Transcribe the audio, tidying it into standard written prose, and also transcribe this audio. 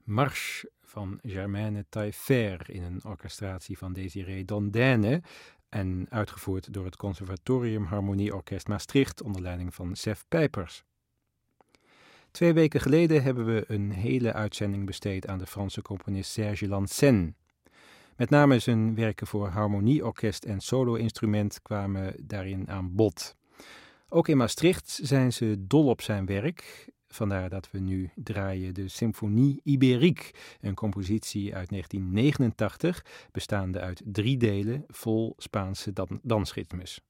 Marche van Germaine Taillefer in een orchestratie van Désiré Dondaine en uitgevoerd door het Conservatorium Harmonieorkest Maastricht onder leiding van Sef Pijpers. 2 weken geleden hebben we een hele uitzending besteed aan de Franse componist Serge Lansen. Met name zijn werken voor harmonieorkest en solo-instrument kwamen daarin aan bod. Ook in Maastricht zijn ze dol op zijn werk. Vandaar dat we nu draaien de Symphonie Ibérique, een compositie uit 1989, bestaande uit 3 delen vol Spaanse dansritmes.